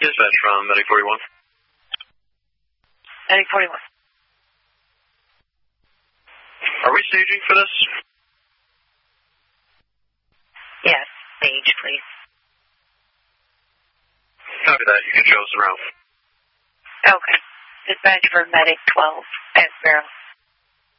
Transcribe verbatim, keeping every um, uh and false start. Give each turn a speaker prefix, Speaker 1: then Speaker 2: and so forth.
Speaker 1: Dispatch from Medic forty-one.
Speaker 2: Medic forty-one.
Speaker 1: Are we staging for this?
Speaker 2: Yes, stage, please.
Speaker 1: Copy that. You can show us around.
Speaker 2: Okay. Dispatch for Medic twelve at Sparrow.